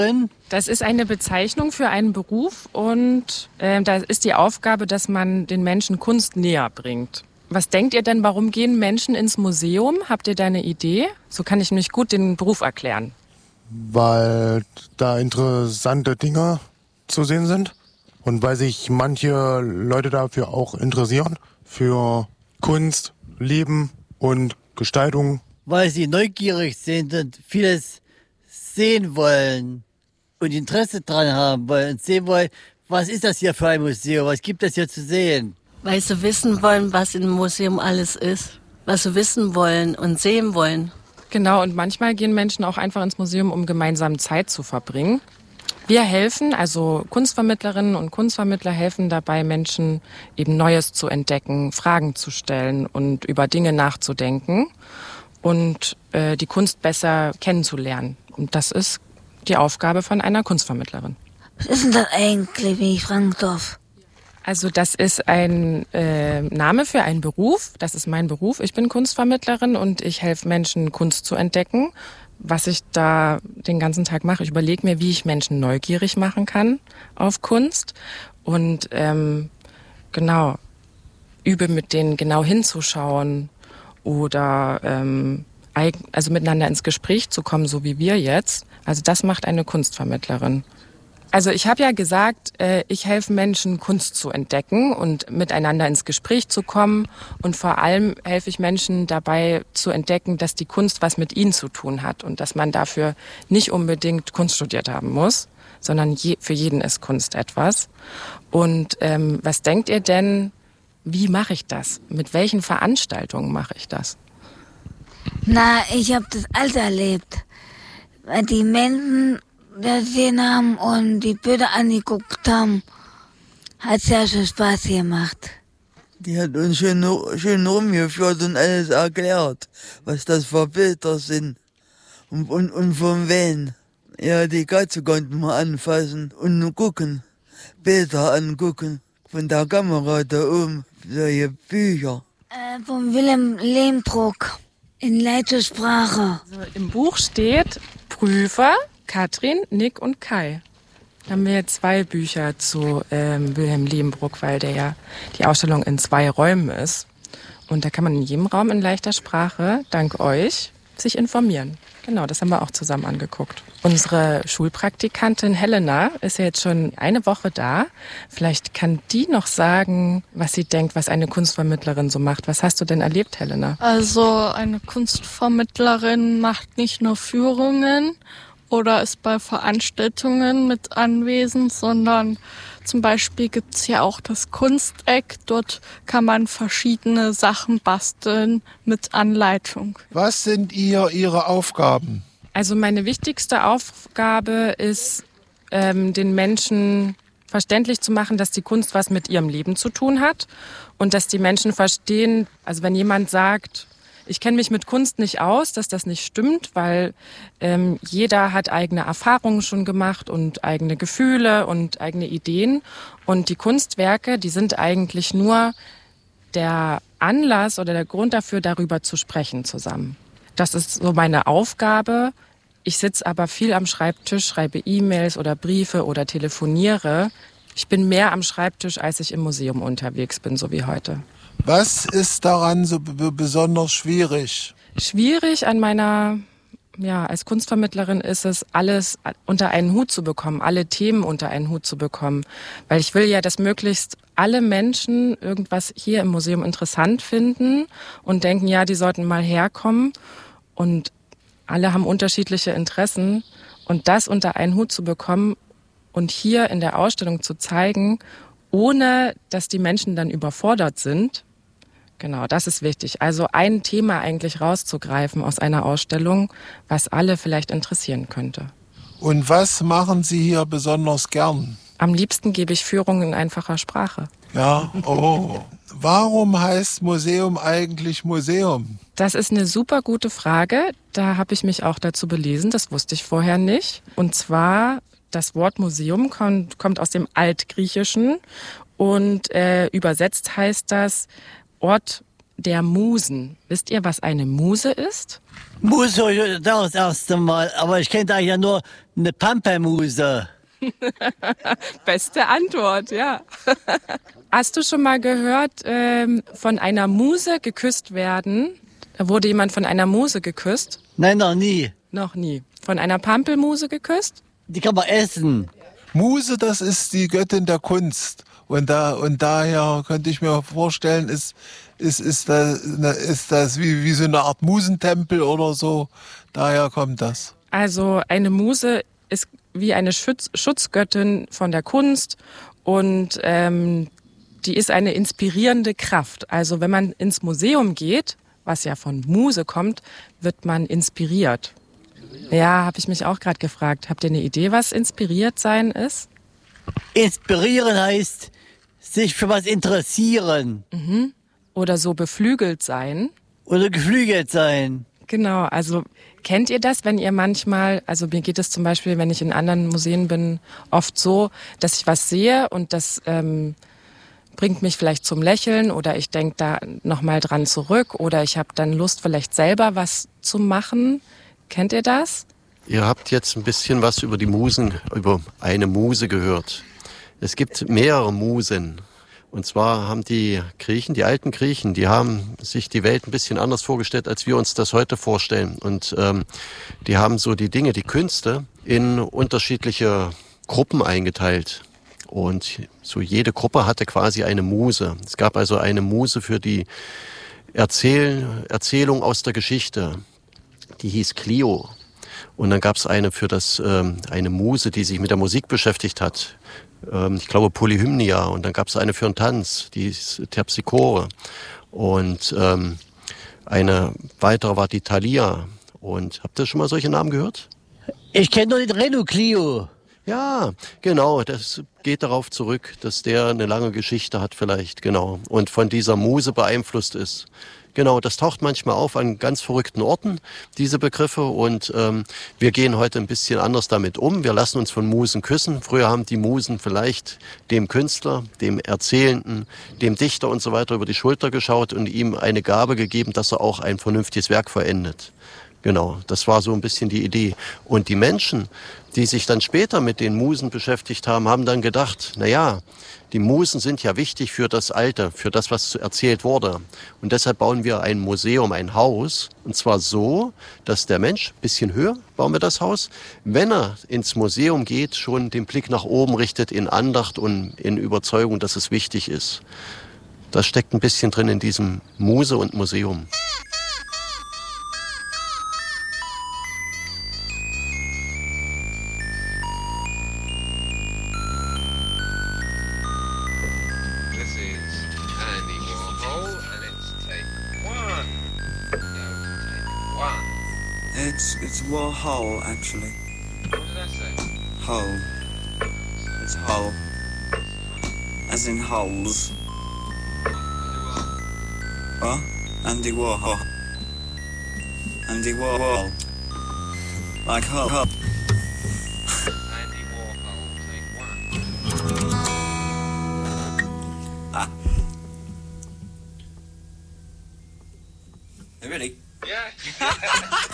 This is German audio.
Das ist eine Bezeichnung für einen Beruf und da ist die Aufgabe, dass man den Menschen Kunst näher bringt. Was denkt ihr denn, warum gehen Menschen ins Museum? Habt ihr da eine Idee? So kann ich nämlich gut den Beruf erklären. Weil da interessante Dinge zu sehen sind und weil sich manche Leute dafür auch interessieren, für Kunst, Leben und Gestaltung. Weil sie neugierig sind und vieles sehen wollen und Interesse dran haben wollen und sehen wollen, was ist das hier für ein Museum, was gibt es hier zu sehen? Weil sie wissen wollen, was im Museum alles ist, was sie wissen wollen und sehen wollen. Genau, und manchmal gehen Menschen auch einfach ins Museum, um gemeinsam Zeit zu verbringen. Wir helfen, also Kunstvermittlerinnen und Kunstvermittler helfen dabei, Menschen eben Neues zu entdecken, Fragen zu stellen und über Dinge nachzudenken und die Kunst besser kennenzulernen. Und das ist die Aufgabe von einer Kunstvermittlerin. Was ist denn das eigentlich, wenn ich fragen darf? Also das ist ein Name für einen Beruf. Das ist mein Beruf. Ich bin Kunstvermittlerin und ich helfe Menschen, Kunst zu entdecken. Was ich da den ganzen Tag mache, ich überlege mir, wie ich Menschen neugierig machen kann auf Kunst und genau übe mit denen genau hinzuschauen oder also miteinander ins Gespräch zu kommen, so wie wir jetzt. Also das macht eine Kunstvermittlerin. Also ich habe ja gesagt, ich helfe Menschen, Kunst zu entdecken und miteinander ins Gespräch zu kommen. Und vor allem helfe ich Menschen dabei zu entdecken, dass die Kunst was mit ihnen zu tun hat und dass man dafür nicht unbedingt Kunst studiert haben muss, sondern für jeden ist Kunst etwas. Und was denkt ihr denn, wie mache ich das? Mit welchen Veranstaltungen mache ich das? Na, ich habe das alles erlebt. Weil die Menschen gesehen haben und die Bilder angeguckt haben, hat sehr viel Spaß gemacht. Die hat uns schön rumgeführt und alles erklärt, was das für Bilder sind und von wen. Ja, die Katze konnten wir anfassen und gucken, Bilder angucken. Von der Kamera da oben, solche Bücher. Von Wilhelm Lehmbruck in leichter Sprache. Also im Buch steht Prüfer, Katrin, Nick und Kai. Da haben wir jetzt 2 Bücher zu Wilhelm Lehmbruck, weil der ja die Ausstellung in 2 Räumen ist. Und da kann man in jedem Raum in leichter Sprache, dank euch, sich informieren. Genau, das haben wir auch zusammen angeguckt. Unsere Schulpraktikantin Helena ist ja jetzt schon eine Woche da. Vielleicht kann die noch sagen, was sie denkt, was eine Kunstvermittlerin so macht. Was hast du denn erlebt, Helena? Also eine Kunstvermittlerin macht nicht nur Führungen oder ist bei Veranstaltungen mit anwesend, sondern zum Beispiel gibt es ja auch das Kunsteck. Dort kann man verschiedene Sachen basteln mit Anleitung. Was sind Ihre Aufgaben? Also meine wichtigste Aufgabe ist, den Menschen verständlich zu machen, dass die Kunst was mit ihrem Leben zu tun hat und dass die Menschen verstehen, also wenn jemand sagt, ich kenne mich mit Kunst nicht aus, dass das nicht stimmt, weil jeder hat eigene Erfahrungen schon gemacht und eigene Gefühle und eigene Ideen. Und die Kunstwerke, die sind eigentlich nur der Anlass oder der Grund dafür, darüber zu sprechen zusammen. Das ist so meine Aufgabe. Ich sitze aber viel am Schreibtisch, schreibe E-Mails oder Briefe oder telefoniere. Ich bin mehr am Schreibtisch, als ich im Museum unterwegs bin, so wie heute. Was ist daran so besonders schwierig? Schwierig an meiner, als Kunstvermittlerin ist es, alles unter einen Hut zu bekommen, alle Themen unter einen Hut zu bekommen. Weil ich will ja, dass möglichst alle Menschen irgendwas hier im Museum interessant finden und denken, ja, die sollten mal herkommen. Und alle haben unterschiedliche Interessen. Und das unter einen Hut zu bekommen und hier in der Ausstellung zu zeigen, ohne dass die Menschen dann überfordert sind. Genau, das ist wichtig. Also ein Thema eigentlich rauszugreifen aus einer Ausstellung, was alle vielleicht interessieren könnte. Und was machen Sie hier besonders gern? Am liebsten gebe ich Führungen in einfacher Sprache. Ja, oh. Warum heißt Museum eigentlich Museum? Das ist eine super gute Frage. Da habe ich mich auch dazu belesen. Das wusste ich vorher nicht. Und zwar, das Wort Museum kommt aus dem Altgriechischen und übersetzt heißt das Ort der Musen. Wisst ihr, was eine Muse ist? Muse höre ich da das erste Mal, aber ich kenne da ja nur eine Pampelmuse. Beste Antwort, ja. Hast du schon mal gehört, von einer Muse geküsst werden? Da wurde jemand von einer Muse geküsst? Nein, noch nie. Noch nie. Von einer Pampelmuse geküsst? Die kann man essen. Muse, das ist die Göttin der Kunst. Und daher könnte ich mir vorstellen, ist das wie so eine Art Musentempel oder so. Daher kommt das. Also eine Muse ist wie eine Schutzgöttin von der Kunst und die ist eine inspirierende Kraft. Also wenn man ins Museum geht, was ja von Muse kommt, wird man inspiriert. Ja, habe ich mich auch gerade gefragt. Habt ihr eine Idee, was inspiriert sein ist? Inspirieren heißt sich für was interessieren. Mhm. Oder so beflügelt sein. Oder geflügelt sein. Genau, also kennt ihr das, wenn ihr manchmal, also mir geht es zum Beispiel, wenn ich in anderen Museen bin, oft so, dass ich was sehe und das bringt mich vielleicht zum Lächeln oder ich denke da nochmal dran zurück oder ich habe dann Lust, vielleicht selber was zu machen. Kennt ihr das? Ihr habt jetzt ein bisschen was über über eine Muse gehört. Es gibt mehrere Musen. Und zwar haben die alten Griechen, die haben sich die Welt ein bisschen anders vorgestellt, als wir uns das heute vorstellen. Und die haben so die Künste in unterschiedliche Gruppen eingeteilt. Und so jede Gruppe hatte quasi eine Muse. Es gab also eine Muse für die Erzählung aus der Geschichte. Die hieß Clio. Und dann gab es eine eine Muse, die sich mit der Musik beschäftigt hat. Ich glaube Polyhymnia. Und dann gab es eine für den Tanz, die ist Terpsichore. Und eine weitere war die Thalia. Und habt ihr schon mal solche Namen gehört? Ich kenne nur den Renault Clio. Ja, genau, das geht darauf zurück, dass der eine lange Geschichte hat vielleicht, genau, und von dieser Muse beeinflusst ist. Genau, das taucht manchmal auf an ganz verrückten Orten, diese Begriffe, und wir gehen heute ein bisschen anders damit um. Wir lassen uns von Musen küssen. Früher haben die Musen vielleicht dem Künstler, dem Erzählenden, dem Dichter und so weiter über die Schulter geschaut und ihm eine Gabe gegeben, dass er auch ein vernünftiges Werk vollendet. Genau, das war so ein bisschen die Idee. Und die Menschen, die sich dann später mit den Musen beschäftigt haben, haben dann gedacht, naja, die Musen sind ja wichtig für das Alte, für das, was erzählt wurde. Und deshalb bauen wir ein Museum, ein Haus. Und zwar so, dass der Mensch, ein bisschen höher bauen wir das Haus, wenn er ins Museum geht, schon den Blick nach oben richtet in Andacht und in Überzeugung, dass es wichtig ist. Das steckt ein bisschen drin in diesem Muse und Museum. It's Warhol, actually. What did I say? Hole. It's hole. As in holes. What? Andy Warhol. Andy Warhol. Like hole. Andy Warhol, take one. Ah. Hey, ready? Yeah.